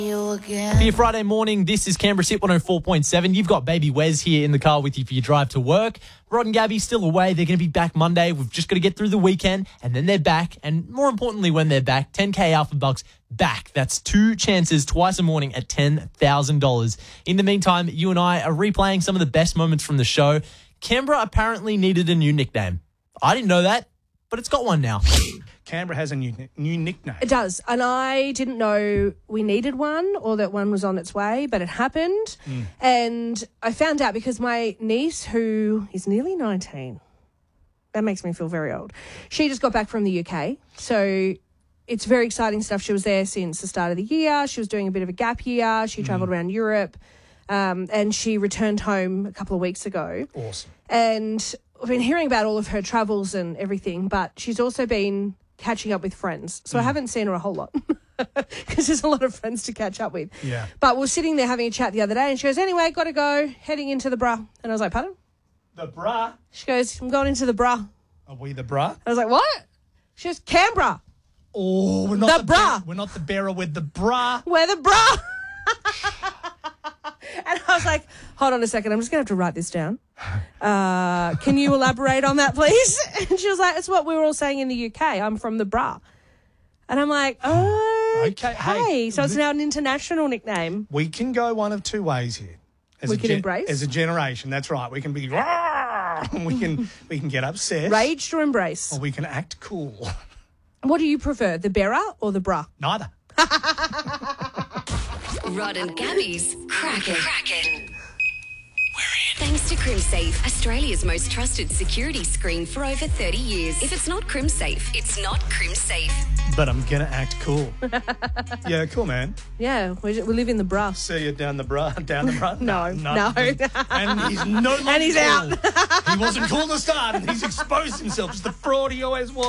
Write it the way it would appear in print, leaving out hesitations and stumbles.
For your Friday morning, this is Canberra Sit 104.7. You've got baby Wes here in the car with you for your drive to work. Rod and Gabby still away. They're going to be back Monday. We've just got to get through the weekend, and then they're back. And more importantly, when they're back, 10K Alpha Bucks back. That's 2 chances twice a morning at $10,000. In the meantime, you and I are replaying some of the best moments from the show. Canberra apparently needed a new nickname. I didn't know that, but it's got one now. Canberra has a new nickname. It does. And I didn't know we needed one or that one was on its way, but it happened. And I found out because my niece, who is nearly 19, that makes me feel very old, she just got back from the UK. So it's very exciting stuff. She was there since the start of the year. She was doing a bit of a gap year. She travelled around Europe and she returned home a couple of weeks ago. Awesome. And I've been hearing about all of her travels and everything, but she's also been catching up with friends. So I haven't seen her a whole lot because there's a lot of friends to catch up with. Yeah. But we're sitting there having a chat the other day and she goes, anyway, got to go, heading into the bra. And I was like, pardon? The bra? She goes, I'm going into the bra. Are we the bra? I was like, what? She goes, Canberra. Oh, we're not The bra. We're not the bearer with the bra. We're the bra. And I was like, hold on a second, I'm just going to have to write this down. Can you elaborate on that, please? And she was like, it's what we were all saying in the UK. I'm from the bra. And I'm like, okay. Hey, So it's now an international nickname. We can go one of two ways here. We can embrace? As a generation, that's right. We can be we can get upset. Raged or embrace? Or we can act cool. What do you prefer, the bearer or the bra? Neither. Rod and Gabby's Crack It. Thanks to CrimSafe, Australia's most trusted security screen for over 30 years. If it's not CrimSafe, it's not CrimSafe. But I'm going to act cool. Yeah, cool, man. Yeah, we live in the bra. See you down the bra. No. And he's no longer And he's cool. out. He wasn't cool to start, and he's exposed himself as the fraud he always was.